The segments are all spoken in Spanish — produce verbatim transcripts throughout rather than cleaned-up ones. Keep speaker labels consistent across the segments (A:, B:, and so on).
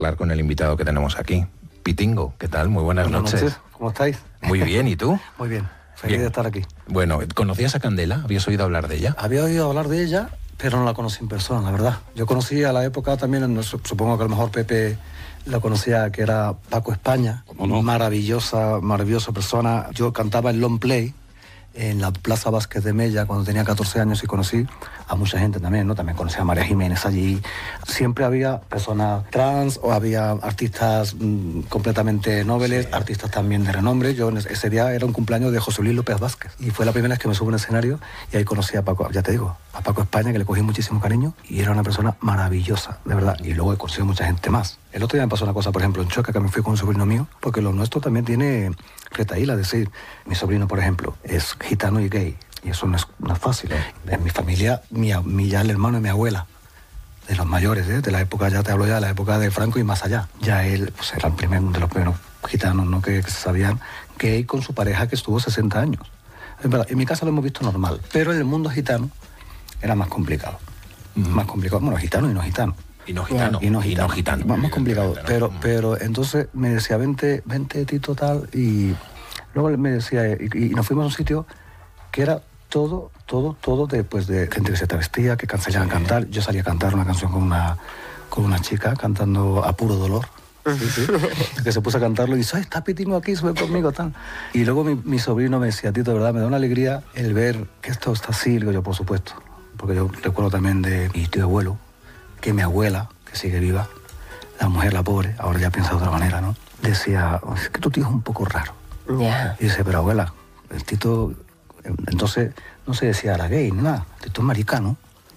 A: hablar con el invitado que tenemos aquí. Pitingo, ¿qué tal? Muy buenas, buenas noches.
B: noches. ¿Cómo estáis?
A: Muy bien, ¿y tú?
B: Muy bien, feliz
A: Bien.
B: de estar aquí.
A: Bueno, ¿conocías a Candela? ¿Habías oído hablar de ella?
B: Había oído hablar de ella, pero no la conocí en persona, la verdad. Yo conocí a la época también, supongo que a lo mejor Pepe la conocía, que era Paco España.
C: ¿Cómo no?
B: Maravillosa, maravillosa persona. Yo cantaba en Long Play, en la Plaza Vázquez de Mella, cuando tenía catorce años, y conocí a mucha gente también, ¿no? También conocí a María Jiménez allí. Siempre había personas trans o había artistas mmm, completamente nobles, sí. Artistas también de renombre. Yo ese día era un cumpleaños de José Luis López Vázquez y fue la primera vez que me subo a un escenario y ahí conocí a Paco, ya te digo, a Paco España, que le cogí muchísimo cariño y era una persona maravillosa, de verdad. Y luego he conocido mucha gente más. El otro día me pasó una cosa, por ejemplo, en Choca, que me fui con un sobrino mío, porque lo nuestro también tiene retaíla, es decir, mi sobrino, por ejemplo, es gitano y gay, y eso no es, no es fácil. ¿eh? En mi familia, mi, mi ya el hermano de mi abuela, de los mayores, ¿eh? De la época, ya te hablo ya de la época de Franco y más allá, ya él pues, era el primer, de los primeros gitanos, ¿no? que, que se sabían, gay con su pareja que estuvo sesenta años. Es verdad, en mi casa lo hemos visto normal, pero en el mundo gitano era más complicado, uh-huh. más complicado, bueno, gitano y no gitano.
A: Y no gitano.
B: Y no gitano.
A: Y no gitano.
B: Más, más complicado. Pero, pero entonces me decía, vente, vente, Tito, tal. Y luego me decía, y, y nos fuimos a un sitio que era todo, todo, todo de, pues, de gente que se travestía, que salían sí. a cantar. Yo salía a cantar una canción con una, con una chica cantando A Puro Dolor. Sí, sí. Que se puso a cantarlo y dice, ay, está Pitingo aquí, sube conmigo, tal. Y luego mi, mi sobrino me decía, Tito, de verdad, me da una alegría el ver que esto está así. Digo yo, por supuesto. Porque yo recuerdo también de mi tío abuelo, que mi abuela, que sigue viva, la mujer, la pobre, ahora ya piensa de otra manera, ¿no? Decía, es que tu tío es un poco raro.
D: Yeah.
B: Y dice, pero abuela, el Tito, entonces no se decía era gay, ni nada, el Tito es maricano.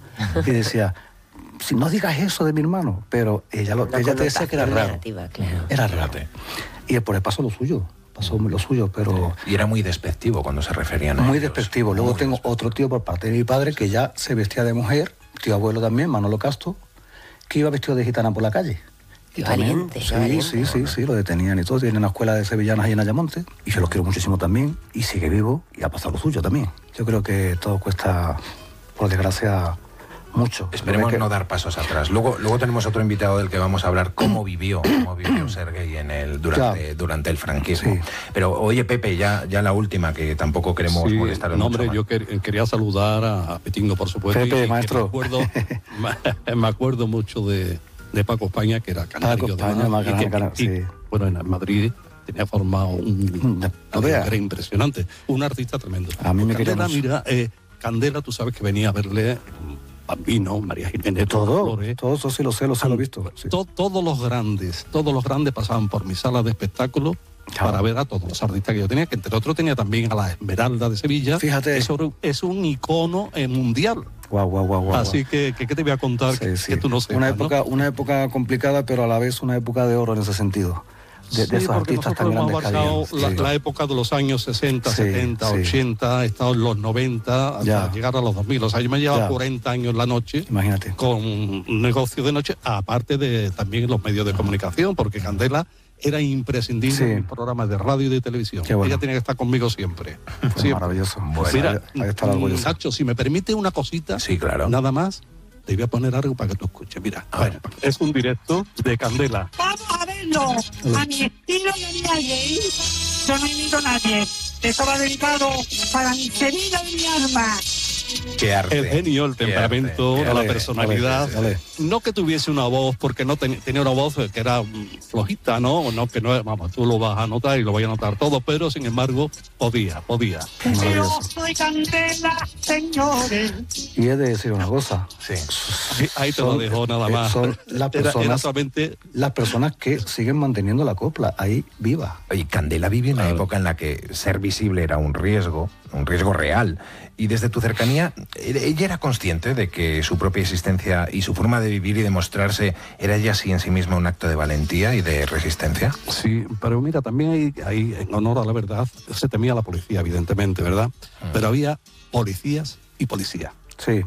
B: Y decía, si no digas eso de mi hermano, pero ella, lo, ella te decía que era raro.
D: Claro.
B: Era raro. Y por el paso lo suyo, pasó lo suyo, pero...
A: Y era muy despectivo cuando se referían a
B: Muy
A: ellos.
B: despectivo. Luego muy tengo despectivo. Otro tío por parte de mi padre que ya se vestía de mujer, tío abuelo también, Manolo Castro, que iba vestido de gitana por la calle.
D: Y también, valiente,
B: sí,
D: valiente.
B: sí, sí, sí, lo detenían y todo. Tiene una escuela de sevillanas ahí en Ayamonte y yo lo quiero muchísimo también y sigue vivo y ha pasado lo suyo también. Yo creo que todo cuesta, por desgracia, mucho.
A: Esperemos
B: que...
A: no dar pasos atrás. Luego, luego tenemos otro invitado del que vamos a hablar cómo vivió, cómo vivió ser gay en el, durante, durante el franquismo. Sí. Pero oye, Pepe, ya, ya la última, que tampoco queremos
C: sí,
A: molestar
C: no,
A: mucho
C: hombre,
A: más.
C: yo quer, quería saludar a Pitingo, por supuesto.
B: Pepe,
C: y,
B: maestro.
C: Me acuerdo, me acuerdo mucho de, de Paco España, que era canario.
B: Paco España, más grande, cana, sí.
C: Y, bueno, en Madrid tenía formado un...
B: No vea.
C: Era impresionante. Un artista tremendo.
B: A mí me
C: Candela,
B: quería
C: mira, eh, Candela, tú sabes que venía a verle... Bambino, María Jiménez,
B: todo,
C: Flores,
B: todo eso sí lo sé, lo sé, lo he visto. Sí.
C: To, todos los grandes, todos los grandes pasaban por mi sala de espectáculos claro. para ver a todos los artistas que yo tenía, que entre otros tenía también a la Esmeralda de Sevilla.
B: Fíjate.
C: Eso es un icono mundial.
B: Guau, guau, guau, guau.
C: Así que, que, ¿qué te voy a contar sí, que, sí. que tú no sepas?
B: Una época,
C: ¿no?
B: una época complicada, pero a la vez una época de oro en ese sentido. De,
C: sí,
B: de esos artistas tan grandes
C: hemos abarcado la,
B: sí.
C: la época de los años sesenta,
B: sí,
C: setenta, sí. ochenta, he estado en los noventa, hasta ya. llegar a los dos mil. O sea, yo me he llevado cuarenta años en la noche.
B: Imagínate.
C: Con un negocio de noche, aparte de también los medios de comunicación, porque Candela era imprescindible sí. en programas de radio y de televisión. Bueno. Ella tenía que estar conmigo siempre. siempre.
B: Maravilloso.
C: Bueno, mira, ahí está Nacho, si me permite una cosita,
A: sí, claro.
C: nada más, te voy a poner algo para que tú escuches. Mira, a ver, es un directo de Candela.
E: Vamos a verlo. A mi estilo de vida gay, yo no invito a nadie. Esto va dedicado para mi querida y mi alma.
A: Qué arte.
C: El genio, el temperamento,
A: arte,
C: la
A: arte,
C: personalidad.
A: arte, arte.
C: No que tuviese una voz, porque no ten, tenía una voz que era flojita, ¿no? No, que no, vamos, tú lo vas a notar y lo voy a notar todo, pero sin embargo, podía, podía.
E: Yo soy Candela, señores.
B: Y he de decir una cosa.
A: Sí.
C: Ahí, ahí te son, lo dejo nada más.
B: Son las personas, era, era solamente... las personas que siguen manteniendo la copla ahí viva.
A: Oye, Candela vive en una claro. época en la que ser visible era un riesgo, un riesgo real. Y desde tu cercanía, ¿ella era consciente de que su propia existencia y su forma de vivir y de mostrarse era ella sí en sí misma un acto de valentía y de resistencia?
C: Sí, pero mira, también hay, hay en honor a la verdad, se temía la policía, evidentemente, ¿verdad? Mm. Pero había policías y policía.
B: Sí.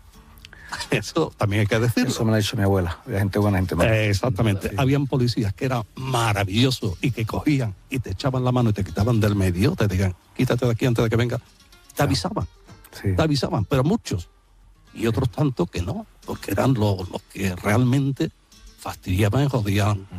C: Eso también hay que decirlo.
B: Eso me lo ha dicho mi abuela, la gente buena, gente mala.
C: Eh, exactamente. Sí. Habían policías que eran maravillosos y que cogían y te echaban la mano y te quitaban del medio, te digan, quítate de aquí antes de que venga. Te avisaban. Sí. Te avisaban, pero muchos. Y otros tantos que no, porque eran los, los que realmente fastidiaban, jodían